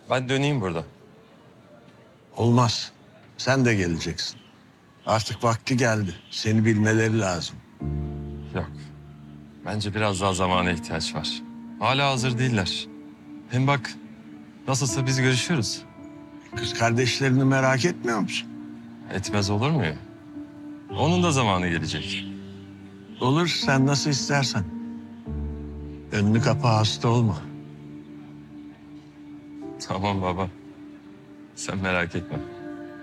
Ben döneyim burada. Olmaz. Sen de geleceksin. Artık vakti geldi. Seni bilmeleri lazım. Yok. Bence biraz daha zamana ihtiyaç var. Hala hazır değiller. Hem bak, nasılsa biz görüşüyoruz. Kız kardeşlerini merak etmiyor musun? Etmez olur mu ya? Onun da zamanı gelecek. Olur, sen nasıl istersen. Önünü kapa, hasta olma. Tamam baba. Sen merak etme.